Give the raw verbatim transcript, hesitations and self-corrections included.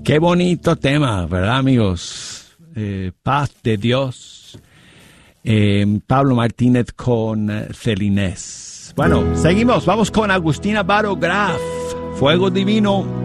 Qué bonito tema, ¿verdad, amigos? Eh, paz de Dios. Eh, Pablo Martínez con eh, Celinés. Bueno, seguimos. Vamos con Agustina Baro Graf. Fuego Divino.